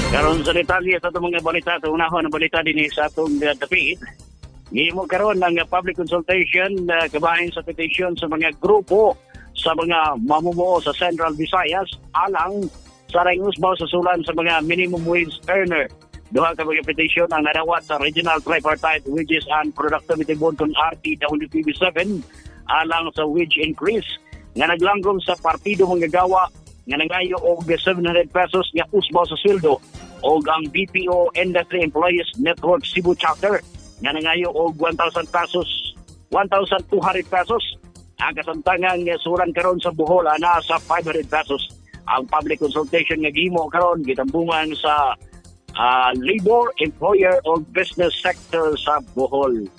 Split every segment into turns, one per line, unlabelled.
Karon sa detalye sa itong mga balita, sa unahon ng balita din sa itong dapit, gihimo karon ng public consultation kabahin sa petition sa mga grupo sa mga mamumuo sa Central Visayas alang sa rayusbaw sa sulan sa mga minimum wage earner. Duha ka mga petition ang nadawat sa Regional Tripartite Wages and Productivity Board kung RTWPB 7 alang sa wage increase nga naglanggong sa partido manggagawa nga nangayo og 700 pesos nga usbaw sa sweldo o ang BPO Industry Employees Network Cebu Chapter nga nangayo og 1,000 pesos, 1,200 pesos. Ang kasamtangan nga suran karon sa Bohol ana sa 500 pesos. Ang public consultation nga gihimo karon gitambungan sa labor, employer o business sector sa Bohol.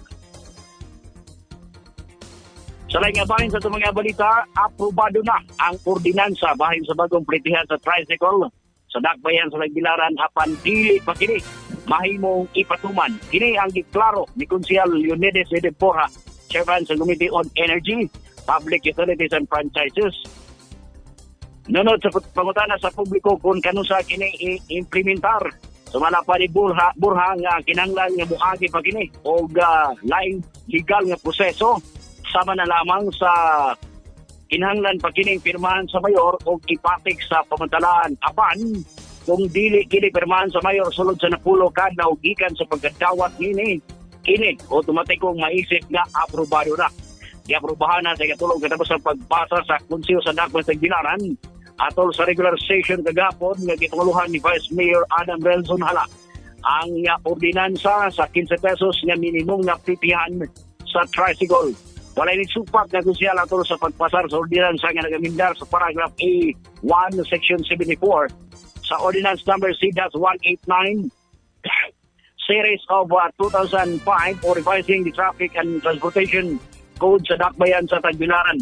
Sa laing nga bahin sa itong mga balita, aprobado na ang ordinansa bahin sa bagong plitihan sa tricycle sa dakbayan sa Nagbilaran apan dili pa kini mahimong ipatuman. Kini ang giklaro ni Konsehal Leonides de Porra, Chairman sa Committee on Energy, Public Utilities and Franchises. Nunod sa pangutana sa publiko kung kanusa kini i-implementar. Sumala pa ni Burha nga kinahanglan nga muagi pa kini o laing legal nga proseso sama na lamang sa kinahanglan pa kining pirmahan sa mayor o ipatik sa pamantalaan apan kung dili kini pirmahan sa mayor sulod sa napulo kadlaw gikan sa pagkadawat kini automatikong maisip nga aprobado na. Giaprobahan na sa katulong katapos sa pagbasa sa Konseho sa Dakbayan sa Nagbilaran atol sa regular session kagapon nga gitunguluhan ni Vice Mayor Adam Relson Hala. Ang ordinansa sa 15 pesos nga minimum nga pitihan sa tricycle. Wala ni supat na konsyal atol sa pagpasar sa ordinansa nga nagamindar sa paragraph A1 section 74 sa ordinance number C-189 series of 2005 for revising the traffic and transportation code sa Dakbayan sa Tagbilaran.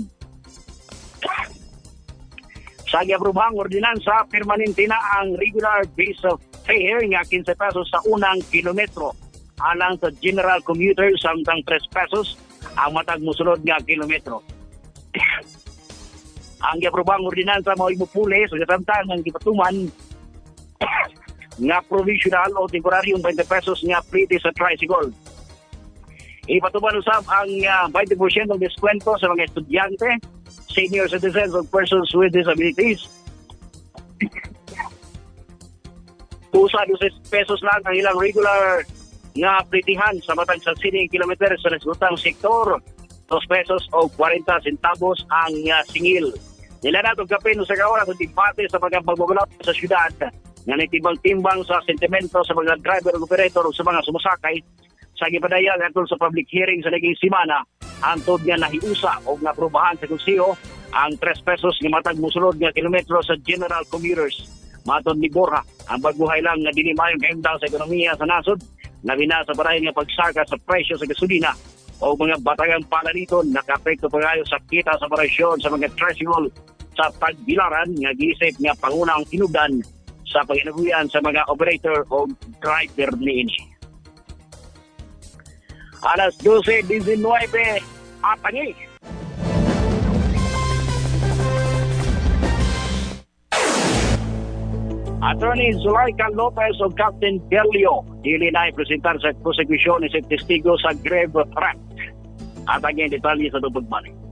Sa giaprobahang ordinansa, permanente na ang regular base of fare nga 15 pesos sa unang kilometro alang sa general commuters samtang 3 pesos ang matag musulod nga kilometro. Ang giaprobahang ordinansa mao imupuli sa katamtan ng gipatuman nga provisional o temporaryong 20 pesos nga plite sa tricycle. Ipatuman usab ang 20% ng diskwento sa mga estudyante, senior citizens o persons with disabilities. Tusa 12 pesos lang ang ilang regular nga plitihan sa matag sa sining kilometer sa nasgutang sektor. 2 pesos o 40 centavos ang singil. Nila na itong kapin sa kawan at debate sa mga pagbabalaw sa syudad nga nagtimbang-timbang sa sentimento sa mga driver o operator o sa mga sumasakay sa gipadayag atol sa public hearing sa naging simana antod nga nahiusa o naprobahan sa Konseho ang 3 pesos nga matag musulod nga kilometro sa general commuters. Matod ni Borja, ang bagbuhay lang nga dili mayong kaimtang sa ekonomiya sa nasod, labina sa parayon nga pagsaka sa presyo sa gasolina o mga batagang palaliton nakaapekto pangayo sa kita sa operasyon sa mga tricycle sa Tagbilaran nga giisip nga pangunang tinubdan sa paginabuyan sa mga operator o driver niini. Alas 12:19 atangi. Attorney Zulaika Lopez o Captain Delio dili na ipresentar sa prosecution isip testigo sa grave threat. At ang detalye sa pagbalik.